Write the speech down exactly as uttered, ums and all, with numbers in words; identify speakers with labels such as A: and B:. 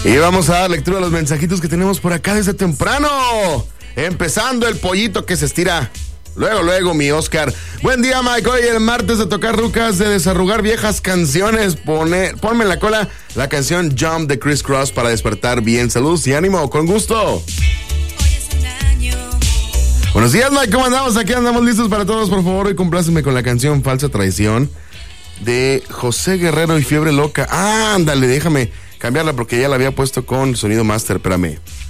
A: Y vamos a dar lectura a los mensajitos que tenemos por acá desde temprano. Empezando el pollito que se estira. Luego, luego, mi Oscar. Buen día, Mike. Hoy el martes de tocar rucas, de desarrugar viejas canciones. Pone, ponme en la cola la canción Jump de Criss Cross para despertar bien. Saludos y ánimo, con gusto. Buenos días, Mike. ¿Cómo andamos? Aquí andamos listos para todos. Por favor, hoy compláceme con la canción Falsa Traición de José Guerrero y Fiebre Loca. Ah, ándale, déjame cambiarla porque ya la había puesto con sonido master. Espérame.